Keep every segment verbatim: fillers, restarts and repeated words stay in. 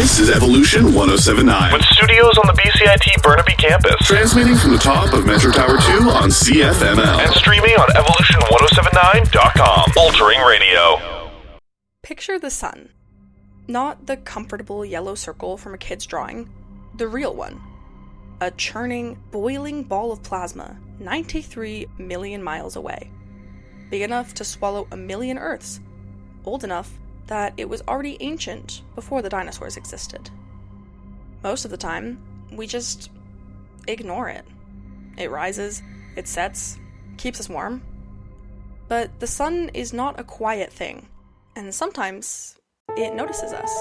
This is Evolution one oh seven point nine. With studios on the B C I T Burnaby campus. Transmitting from the top of Metro Tower two on C F M L. And streaming on evolution ten seventy-nine dot com. Altering radio. Picture the sun. Not the comfortable yellow circle from a kid's drawing. The real one. A churning, boiling ball of plasma ninety-three million miles away. Big enough to swallow a million Earths. Old enough that it was already ancient before the dinosaurs existed. Most of the time, we just ignore it. It rises, it sets, keeps us warm. But the sun is not a quiet thing, and sometimes it notices us.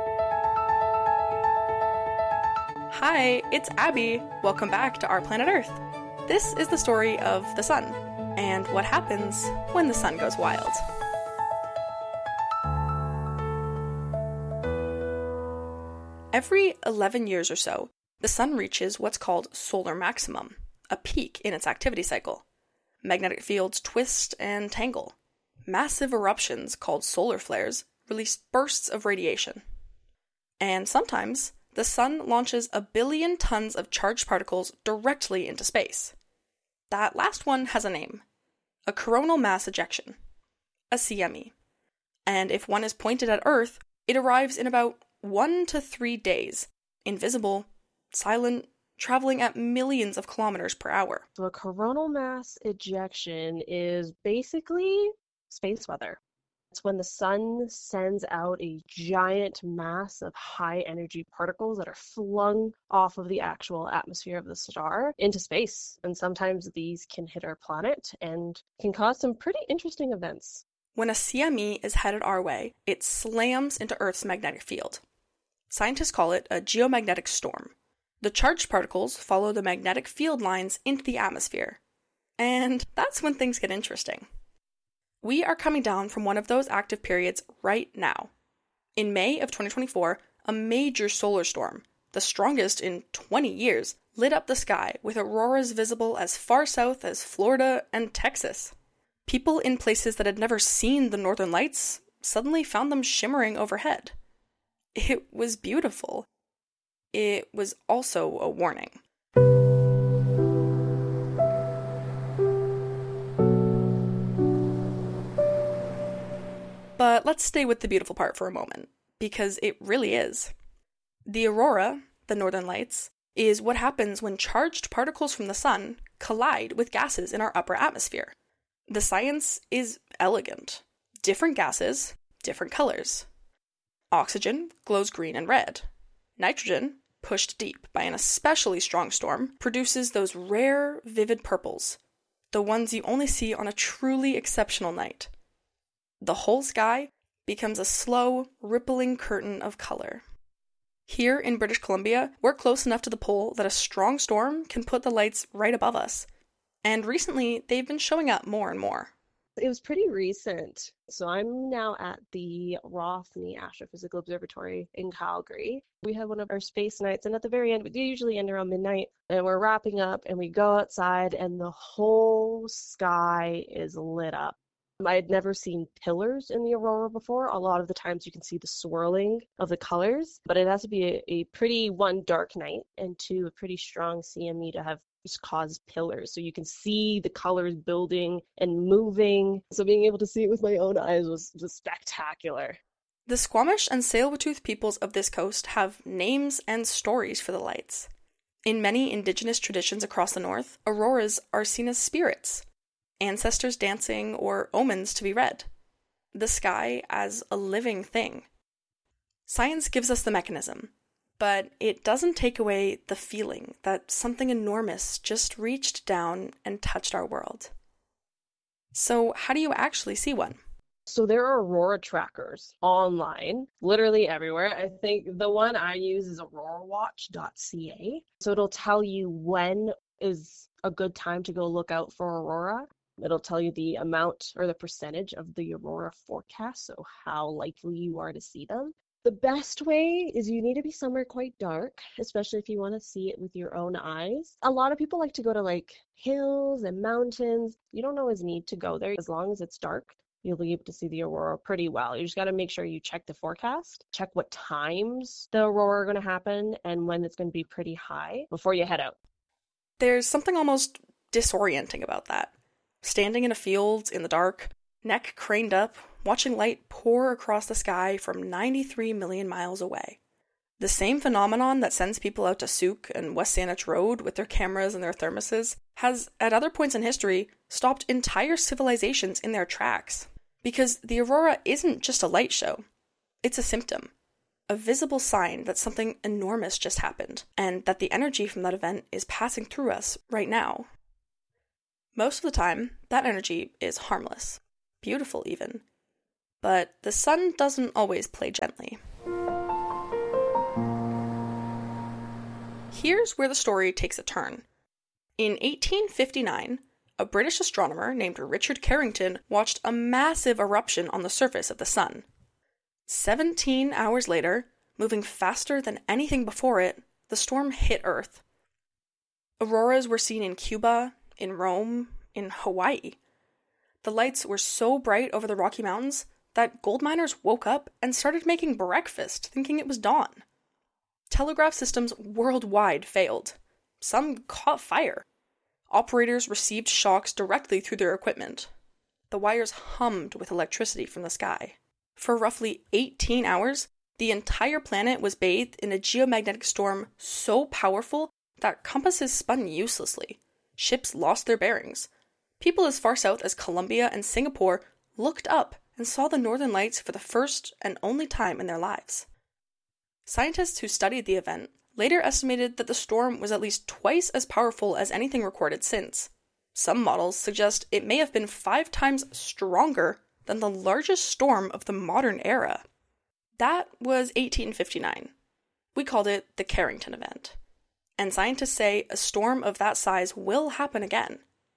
Hi, it's Abby. Welcome back to Our Planet Earth. This is the story of the sun, and what happens when the sun goes wild. Every eleven years or so, the sun reaches what's called solar maximum, a peak in its activity cycle. Magnetic fields twist and tangle. Massive eruptions called solar flares release bursts of radiation. And sometimes, the sun launches a billion tons of charged particles directly into space. That last one has a name. A coronal mass ejection. A C M E. And if one is pointed at Earth, it arrives in about one to three days, invisible, silent, traveling at millions of kilometers per hour. So a coronal mass ejection is basically space weather. It's when the sun sends out a giant mass of high-energy particles that are flung off of the actual atmosphere of the star into space. And sometimes these can hit our planet and can cause some pretty interesting events. When a C M E is headed our way, it slams into Earth's magnetic field. Scientists call it a geomagnetic storm. The charged particles follow the magnetic field lines into the atmosphere. And that's when things get interesting. We are coming down from one of those active periods right now. In May of twenty twenty-four, a major solar storm, the strongest in twenty years, lit up the sky with auroras visible as far south as Florida and Texas. People in places that had never seen the northern lights suddenly found them shimmering overhead. It was beautiful. It was also a warning. But let's stay with the beautiful part for a moment, because it really is. The aurora, the northern lights, is what happens when charged particles from the sun collide with gases in our upper atmosphere. The science is elegant. Different gases, different colors. Oxygen glows green and red. Nitrogen, pushed deep by an especially strong storm, produces those rare, vivid purples, the ones you only see on a truly exceptional night. The whole sky becomes a slow, rippling curtain of color. Here in British Columbia, we're close enough to the pole that a strong storm can put the lights right above us. And recently, they've been showing up more and more. It was pretty recent. So I'm now at the Rothney Astrophysical Observatory in Calgary. We had one of our space nights, and at the very end, we usually end around midnight, and we're wrapping up, and we go outside, and the whole sky is lit up. I had never seen pillars in the aurora before. A lot of the times you can see the swirling of the colors, but it has to be a, a pretty, one, dark night, and two, a pretty strong C M E to have just cause pillars. So you can see the colors building and moving. So being able to see it with my own eyes was just spectacular. The Squamish and Tsleil-Waututh peoples of this coast have names and stories for the lights. In many indigenous traditions across the north, auroras are seen as spirits, ancestors dancing, or omens to be read. The sky as a living thing. Science gives us the mechanism, but it doesn't take away the feeling that something enormous just reached down and touched our world. So how do you actually see one? So there are aurora trackers online, literally everywhere. I think the one I use is aurora watch dot c a. So it'll tell you when is a good time to go look out for aurora. It'll tell you the amount or the percentage of the aurora forecast, so how likely you are to see them. The best way is you need to be somewhere quite dark, especially if you want to see it with your own eyes. A lot of people like to go to like hills and mountains. You don't always need to go there as long as it's dark. you'll be able to see the aurora pretty well. You just got to make sure you check the forecast, check what times the aurora are going to happen and when it's going to be pretty high before you head out. There's something almost disorienting about that. Standing in a field in the dark, neck craned up, watching light pour across the sky from ninety-three million miles away. The same phenomenon that sends people out to Souk and West Saanich Road with their cameras and their thermoses has, at other points in history, stopped entire civilizations in their tracks. Because the aurora isn't just a light show. It's a symptom. A visible sign that something enormous just happened, and that the energy from that event is passing through us right now. Most of the time, that energy is harmless. Beautiful, even. But the sun doesn't always play gently. Here's where the story takes a turn. In eighteen fifty-nine, a British astronomer named Richard Carrington watched a massive eruption on the surface of the sun. Seventeen hours later, moving faster than anything before it, the storm hit Earth. Auroras were seen in Cuba, in Rome, in Hawaii. The lights were so bright over the Rocky Mountains that gold miners woke up and started making breakfast, thinking it was dawn. Telegraph systems worldwide failed. Some caught fire. Operators received shocks directly through their equipment. The wires hummed with electricity from the sky. For roughly eighteen hours, the entire planet was bathed in a geomagnetic storm so powerful that compasses spun uselessly. Ships lost their bearings. People as far south as Colombia and Singapore looked up and saw the northern lights for the first and only time in their lives. Scientists who studied the event later estimated that the storm was at least twice as powerful as anything recorded since. Some models suggest it may have been five times stronger than the largest storm of the modern era. That was eighteen fifty-nine. We called it the Carrington event. And scientists say a storm of that size will happen again.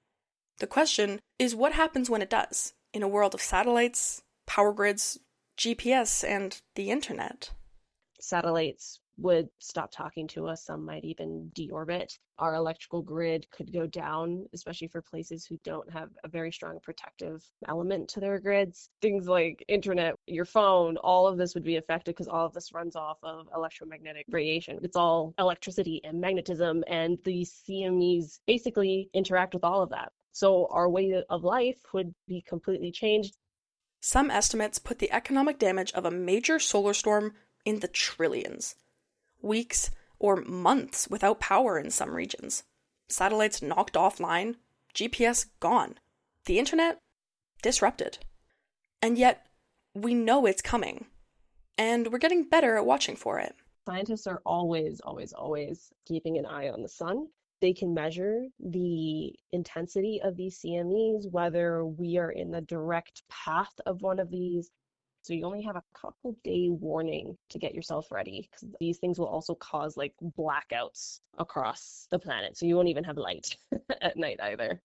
The question is what happens when it does, in a world of satellites, power grids, G P S, and the internet? Satellites would stop talking to us. Some might even deorbit. Our electrical grid could go down, especially for places who don't have a very strong protective element to their grids. Things like internet, your phone, all of this would be affected because all of this runs off of electromagnetic radiation. It's all electricity and magnetism, and the C M Es basically interact with all of that. So our way of life would be completely changed. Some estimates put the economic damage of a major solar storm in the trillions. Weeks or months without power in some regions. Satellites knocked offline, G P S gone, the internet disrupted. And yet, we know it's coming, and we're getting better at watching for it. Scientists are always, always, always keeping an eye on the sun. They can measure the intensity of these C M Es, whether we are in the direct path of one of these. So you only have a couple day warning to get yourself ready, because these things will also cause like blackouts across the planet. So you won't even have light at night either.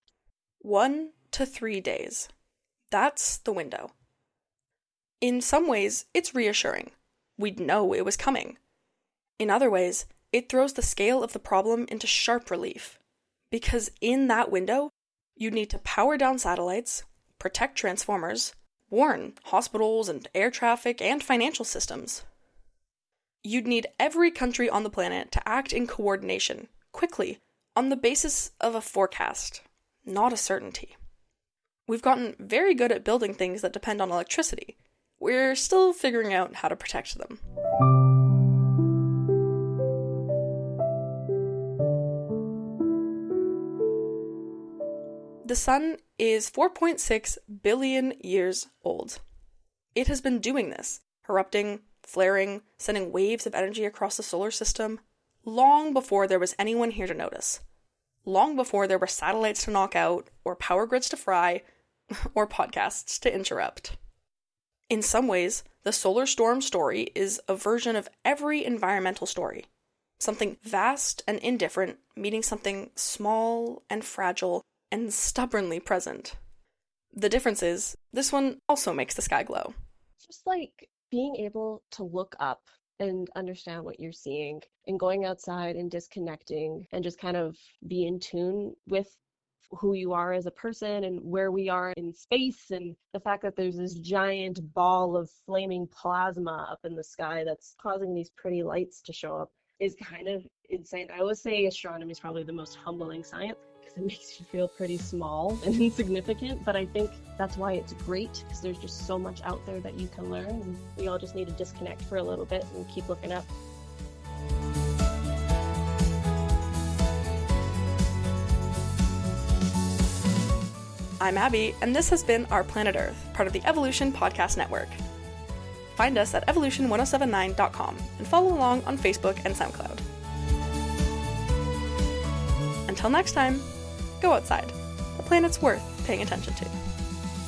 One to three days. That's the window. In some ways, it's reassuring. We'd know it was coming. In other ways, it throws the scale of the problem into sharp relief. Because in that window, you need to power down satellites, protect transformers, warn hospitals and air traffic and financial systems. You'd need every country on the planet to act in coordination, quickly, on the basis of a forecast, not a certainty. We've gotten very good at building things that depend on electricity. We're still figuring out how to protect them. The sun is four point six billion years old. It has been doing this, erupting, flaring, sending waves of energy across the solar system, long before there was anyone here to notice. Long before there were satellites to knock out, or power grids to fry, or podcasts to interrupt. In some ways, the solar storm story is a version of every environmental story. Something vast and indifferent meeting something small and fragile and stubbornly present. The difference is, this one also makes the sky glow. Just like being able to look up and understand what you're seeing, and going outside and disconnecting and just kind of be in tune with who you are as a person and where we are in space, and the fact that there's this giant ball of flaming plasma up in the sky that's causing these pretty lights to show up is kind of insane. I always say astronomy is probably the most humbling science because it makes you feel pretty small and insignificant, but I think that's why it's great, because there's just so much out there that you can learn, and we all just need to disconnect for a little bit and keep looking up. I'm Abby, and this has been Our Planet Earth, part of the Evolution Podcast Network. Find us at evolution ten seventy-nine dot com and follow along on Facebook and SoundCloud. Until next time, go outside. The planet's worth paying attention to.